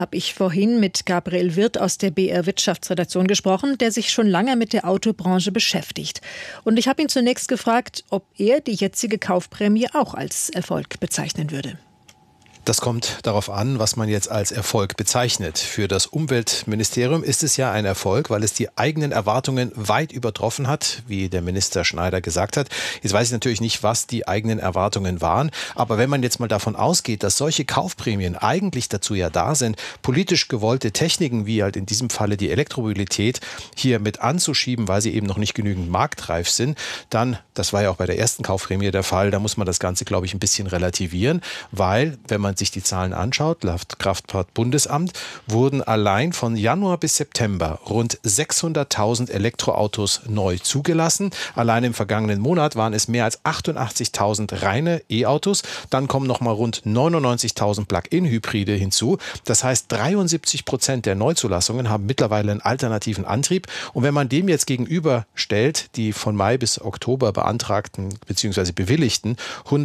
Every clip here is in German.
Habe ich vorhin mit Gabriel Wirth aus der BR Wirtschaftsredaktion gesprochen, der sich schon lange mit der Autobranche beschäftigt. Und ich habe ihn zunächst gefragt, ob er die jetzige Kaufprämie auch als Erfolg bezeichnen würde. Das kommt darauf an, was man jetzt als Erfolg bezeichnet. Für das Umweltministerium ist es ja ein Erfolg, weil es die eigenen Erwartungen weit übertroffen hat, wie der Minister Schneider gesagt hat. Jetzt weiß ich natürlich nicht, was die eigenen Erwartungen waren. Aber wenn man jetzt mal davon ausgeht, dass solche Kaufprämien eigentlich dazu ja da sind, politisch gewollte Techniken, wie halt in diesem Falle die Elektromobilität, hier mit anzuschieben, weil sie eben noch nicht genügend marktreif sind, dann, das war ja auch bei der ersten Kaufprämie der Fall, da muss man das Ganze, glaube ich, ein bisschen relativieren, weil, wenn man sich die Zahlen anschaut, laut Kraftfahrtbundesamt, wurden allein von Januar bis September rund 600.000 Elektroautos neu zugelassen. Allein im vergangenen Monat waren es mehr als 88.000 reine E-Autos. Dann kommen noch mal rund 99.000 Plug-in-Hybride hinzu. Das heißt, 73% der Neuzulassungen haben mittlerweile einen alternativen Antrieb. Und wenn man dem jetzt gegenüberstellt, die von Mai bis Oktober beantragten bzw. bewilligten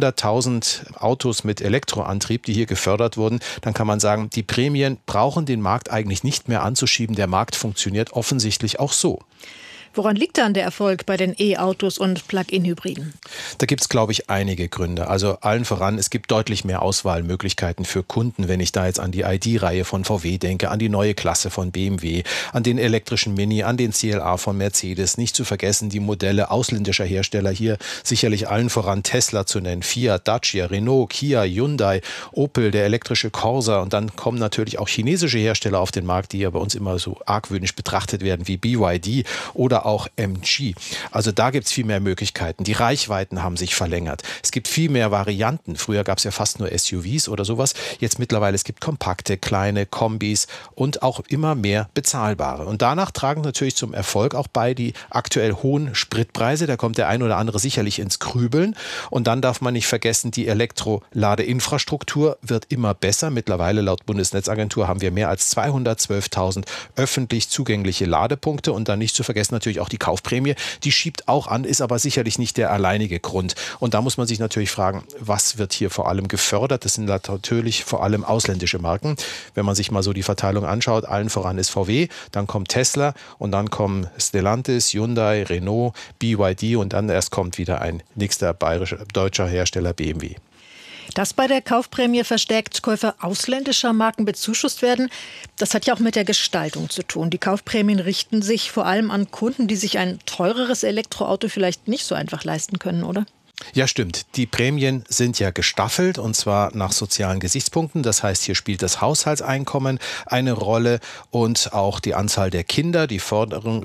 100.000 Autos mit Elektroantrieb, die hier gefördert wurden, dann kann man sagen, die Prämien brauchen den Markt eigentlich nicht mehr anzuschieben. Der Markt funktioniert offensichtlich auch so. Woran liegt dann der Erfolg bei den E-Autos und Plug-in-Hybriden? Da gibt es, glaube ich, einige Gründe. Also allen voran, es gibt deutlich mehr Auswahlmöglichkeiten für Kunden, wenn ich da jetzt an die ID.-Reihe von VW denke, an die neue Klasse von BMW, an den elektrischen Mini, an den CLA von Mercedes. Nicht zu vergessen die Modelle ausländischer Hersteller, hier sicherlich allen voran Tesla zu nennen, Fiat, Dacia, Renault, Kia, Hyundai, Opel, der elektrische Corsa. Und dann kommen natürlich auch chinesische Hersteller auf den Markt, die ja bei uns immer so argwöhnisch betrachtet werden, wie BYD oder auch MG. Also da gibt es viel mehr Möglichkeiten. Die Reichweiten haben sich verlängert. Es gibt viel mehr Varianten. Früher gab es ja fast nur SUVs oder sowas. Jetzt mittlerweile, es gibt kompakte, kleine Kombis und auch immer mehr bezahlbare. Und danach tragen natürlich zum Erfolg auch bei die aktuell hohen Spritpreise. Da kommt der ein oder andere sicherlich ins Grübeln. Und dann darf man nicht vergessen, die Elektroladeinfrastruktur wird immer besser. Mittlerweile laut Bundesnetzagentur haben wir mehr als 212.000 öffentlich zugängliche Ladepunkte. Und dann nicht zu vergessen natürlich auch die Kaufprämie, die schiebt auch an, ist aber sicherlich nicht der alleinige Grund. Und da muss man sich natürlich fragen, was wird hier vor allem gefördert? Das sind natürlich vor allem ausländische Marken. Wenn man sich mal so die Verteilung anschaut, allen voran ist VW, dann kommt Tesla und dann kommen Stellantis, Hyundai, Renault, BYD und dann erst kommt wieder ein nächster deutscher Hersteller BMW. Dass bei der Kaufprämie verstärkt Käufer ausländischer Marken bezuschusst werden, das hat ja auch mit der Gestaltung zu tun. Die Kaufprämien richten sich vor allem an Kunden, die sich ein teureres Elektroauto vielleicht nicht so einfach leisten können, oder? Ja, stimmt. Die Prämien sind ja gestaffelt und zwar nach sozialen Gesichtspunkten. Das heißt, hier spielt das Haushaltseinkommen eine Rolle und auch die Anzahl der Kinder. Die Förderung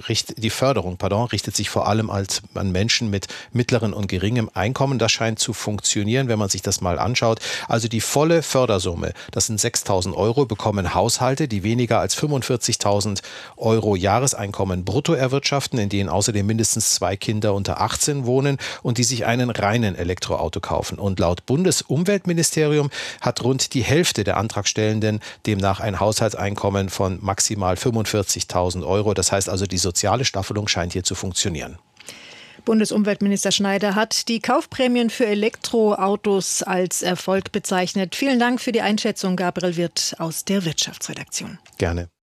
richtet sich vor allem an Menschen mit mittlerem und geringem Einkommen. Das scheint zu funktionieren, wenn man sich das mal anschaut. Also die volle Fördersumme, das sind 6.000 Euro, bekommen Haushalte, die weniger als 45.000 Euro Jahreseinkommen brutto erwirtschaften, in denen außerdem mindestens 2 Kinder unter 18 wohnen und die sich einen reinen Elektroauto kaufen. Und laut Bundesumweltministerium hat rund die Hälfte der Antragstellenden demnach ein Haushaltseinkommen von maximal 45.000 Euro. Das heißt also, die soziale Staffelung scheint hier zu funktionieren. Bundesumweltminister Schneider hat die Kaufprämien für Elektroautos als Erfolg bezeichnet. Vielen Dank für die Einschätzung, Gabriel Wirth aus der Wirtschaftsredaktion. Gerne.